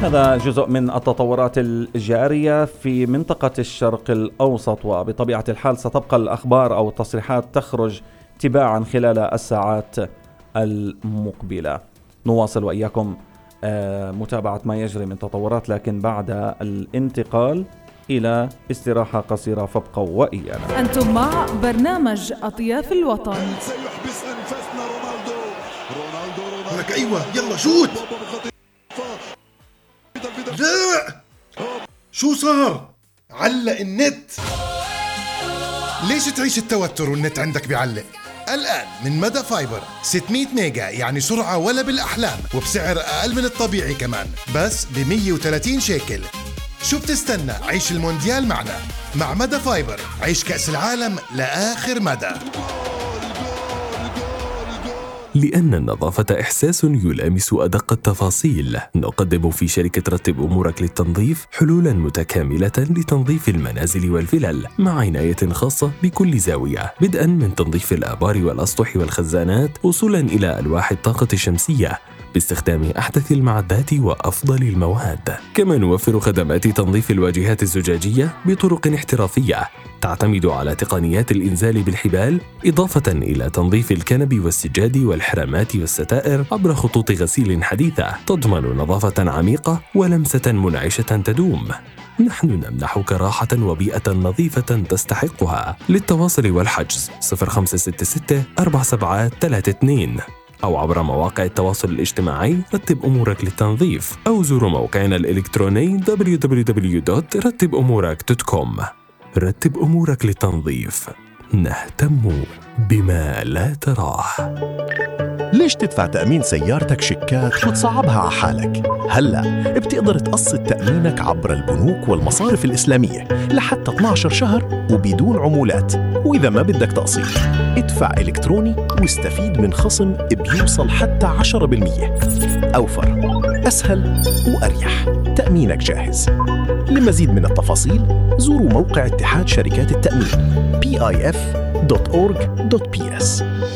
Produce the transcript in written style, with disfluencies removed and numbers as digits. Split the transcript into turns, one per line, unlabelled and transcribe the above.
هذا جزء من التطورات الجارية في منطقة الشرق الأوسط، وبطبيعة الحال ستبقى الأخبار أو التصريحات تخرج تباعا خلال الساعات المقبلة. نواصل وإياكم متابعة ما يجري من تطورات، لكن بعد الانتقال إلى استراحة قصيرة، فابقوا وإيانا.
أنتم مع برنامج أطياف الوطن.
سيحبس أنفاسنا رونالدو.
لك أيوة يلا شوت. لا شو صار؟ علق النت. ليش تعيش التوتر والنت عندك بيعلق؟ الآن من مدى فايبر 600 ميجا، يعني سرعة ولا بالأحلام، وبسعر أقل من الطبيعي كمان، بس ب130 شيكل. شو بتستنى؟ عيش المونديال معنا. مع مدى فايبر عيش كأس العالم لآخر مدى.
لأن النظافة إحساس يلامس أدق التفاصيل، نقدم في شركة رتب أمورك للتنظيف حلولاً متكاملة لتنظيف المنازل والفلل، مع عناية خاصة بكل زاوية، بدءاً من تنظيف الآبار والأسطح والخزانات، وصولاً إلى ألواح الطاقة الشمسية باستخدام أحدث المعدات وأفضل المواد. كما نوفر خدمات تنظيف الواجهات الزجاجية بطرق احترافية تعتمد على تقنيات الإنزال بالحبال، إضافة إلى تنظيف الكنب والسجاد والحرامات والستائر عبر خطوط غسيل حديثة تضمن نظافة عميقة ولمسة منعشة تدوم. نحن نمنحك راحة وبيئة نظيفة تستحقها. للتواصل والحجز 0566 4732 أو عبر مواقع التواصل الاجتماعي رتب أمورك للتنظيف، أو زوروا موقعنا الإلكتروني www.rattibumourak.com. رتب أمورك للتنظيف، نهتم بما لا تراه.
ليش تدفع تأمين سيارتك شيكات وتصعبها على حالك؟ هلأ بتقدر تقسط تأمينك عبر البنوك والمصارف الإسلامية لحتى 12 شهر وبدون عمولات. وإذا ما بدك تقسيط ادفع إلكتروني واستفيد من خصم بيوصل حتى 10%. أوفر، أسهل وأريح. تأمينك جاهز. لمزيد من التفاصيل زوروا موقع اتحاد شركات التأمين pif.org.ps.